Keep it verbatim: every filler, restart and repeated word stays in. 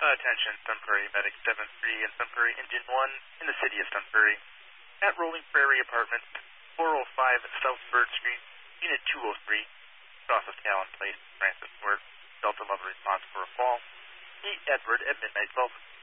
Attention, Sun Prairie Medic seven three and Sun Prairie Engine one in the city of Sun Prairie. At Rolling Prairie Apartments, four oh five South Bird Street, Unit two oh three, across of Talon Place, Francis Court. Delta Level response for a fall. E. Edward at midnight twelve.